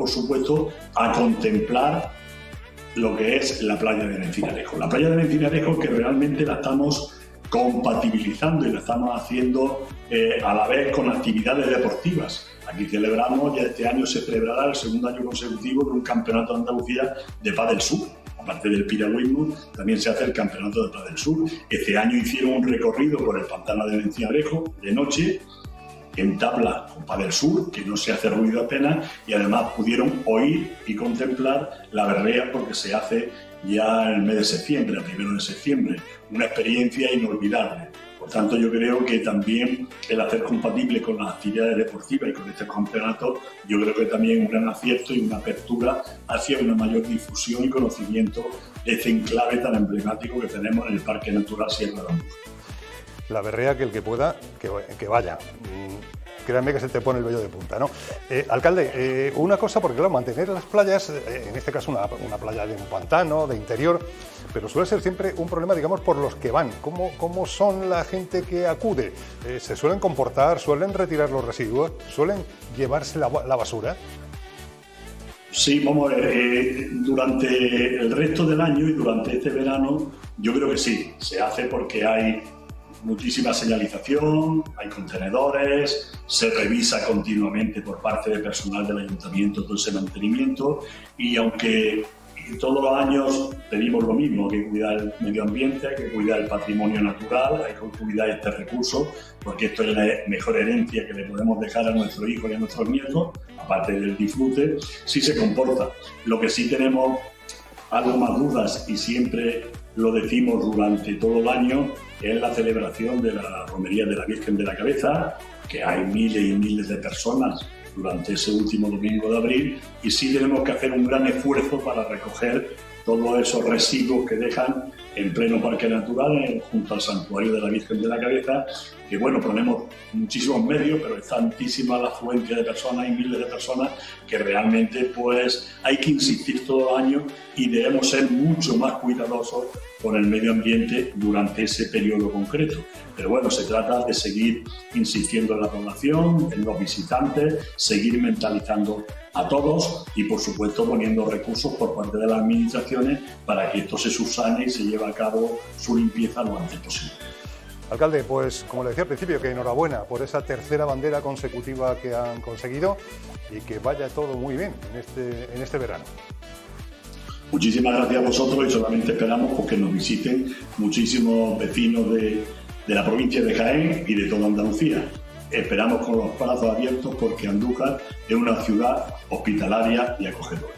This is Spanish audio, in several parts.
por supuesto, a contemplar lo que es la playa de Encinarejo. La playa de Encinarejo, que realmente la estamos compatibilizando y la estamos haciendo a la vez con actividades deportivas. Aquí celebramos, ya este año se celebrará el segundo año consecutivo de un campeonato de Andalucía de pádel sur. Aparte del Piragüismo, también se hace el campeonato de pádel sur. Este año hicieron un recorrido por el pantano de Encinarejo de noche, en tabla con pádel sur, que no se hace ruido apenas, y además pudieron oír y contemplar la berrea porque se hace ya en el mes de septiembre, el 1 de septiembre. Una experiencia inolvidable. Por tanto, yo creo que también el hacer compatible con las actividades deportivas y con este campeonato, yo creo que también es un gran acierto y una apertura hacia una mayor difusión y conocimiento de este enclave tan emblemático que tenemos en el Parque Natural Sierra de Andújar. La berrea, que el que pueda, que vaya. Créanme que se te pone el vello de punta, ¿no? Alcalde, una cosa, porque claro, mantener las playas, en este caso una playa de un pantano, de interior, pero suele ser siempre un problema, digamos, por los que van. ¿Cómo son la gente que acude? ¿Se suelen comportar, suelen retirar los residuos, suelen llevarse la basura? Sí, vamos a ver, durante el resto del año y durante este verano, yo creo que sí, se hace porque hay muchísima señalización, hay contenedores, se revisa continuamente por parte del personal del ayuntamiento todo ese mantenimiento, y aunque todos los años pedimos lo mismo, hay que cuidar el medio ambiente, hay que cuidar el patrimonio natural, hay que cuidar este recurso, porque esto es la mejor herencia que le podemos dejar a nuestros hijos y a nuestros nietos, aparte del disfrute, sí se comporta. Lo que sí tenemos algo más dudas, y siempre lo decimos durante todo el año, es la celebración de la romería de la Virgen de la Cabeza, que hay miles y miles de personas durante ese último domingo de abril, y sí tenemos que hacer un gran esfuerzo para recoger todos esos residuos que dejan en pleno Parque Natural, junto al Santuario de la Virgen de la Cabeza, que bueno, ponemos muchísimos medios, pero es tantísima la afluencia de personas y miles de personas que realmente pues hay que insistir todo el año y debemos ser mucho más cuidadosos con el medio ambiente durante ese periodo concreto. Pero bueno, se trata de seguir insistiendo en la población, en los visitantes, seguir mentalizando a todos y por supuesto poniendo recursos por parte de las administraciones para que esto se subsane y se lleve a cabo su limpieza lo antes posible. Alcalde, pues como le decía al principio, que enhorabuena por esa tercera bandera consecutiva que han conseguido y que vaya todo muy bien en este verano. Muchísimas gracias a vosotros y solamente esperamos porque nos visiten muchísimos vecinos de la provincia de Jaén y de toda Andalucía. Esperamos con los brazos abiertos porque Andújar es una ciudad hospitalaria y acogedora.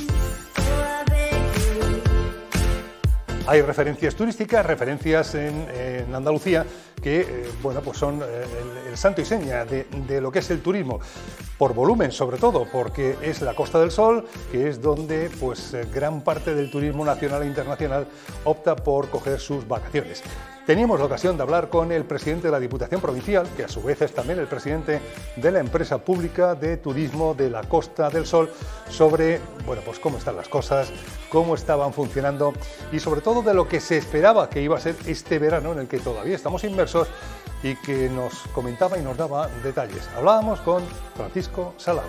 Hay referencias turísticas, referencias en Andalucía que bueno, pues son el santo y seña de lo que es el turismo, por volumen sobre todo, porque es la Costa del Sol, que es donde pues gran parte del turismo nacional e internacional opta por coger sus vacaciones. Teníamos la ocasión de hablar con el presidente de la Diputación Provincial, que a su vez es también el presidente de la empresa pública de turismo de la Costa del Sol, sobre bueno, pues cómo están las cosas, cómo estaban funcionando y sobre todo de lo que se esperaba que iba a ser este verano en el que todavía estamos inmersos y que nos comentaba y nos daba detalles. Hablábamos con Francisco Salado.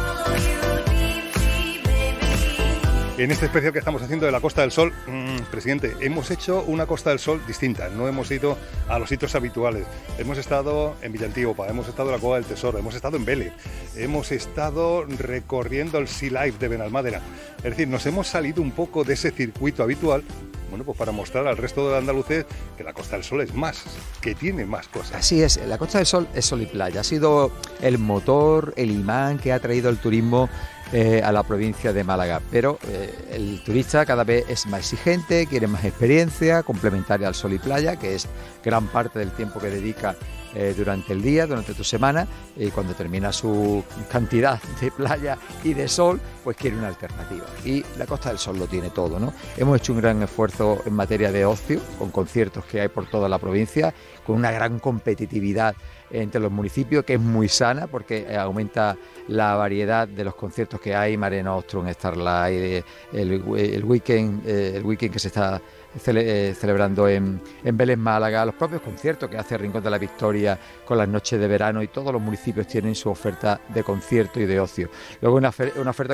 En este especial que estamos haciendo de la Costa del Sol, presidente, hemos hecho una Costa del Sol distinta, no hemos ido a los sitios habituales. Hemos estado en Villantíopa, hemos estado en la Cueva del Tesoro, hemos estado en Vélez, hemos estado recorriendo el Sea Life de Benalmádena. Es decir, nos hemos salido un poco de ese circuito habitual, bueno, pues para mostrar al resto de andaluces que la Costa del Sol es más, que tiene más cosas. Así es, la Costa del Sol es sol y playa, ha sido el motor, el imán que ha traído el turismo a la provincia de Málaga, pero el turista cada vez es más exigente, quiere más experiencia complementaria al sol y playa, que es gran parte del tiempo que dedica durante el día, durante tu semana, y cuando termina su cantidad de playa y de sol, pues quiere una alternativa. Y la Costa del Sol lo tiene todo, ¿no? Hemos hecho un gran esfuerzo en materia de ocio, con conciertos que hay por toda la provincia, con una gran competitividad entre los municipios, que es muy sana porque aumenta la variedad de los conciertos que hay, Mare Nostrum, Starlight, el weekend que se está celebrando en Vélez, Málaga, los propios conciertos que hace Rincón de la Victoria con las noches de verano, y todos los municipios tienen su oferta de concierto y de ocio. Luego una oferta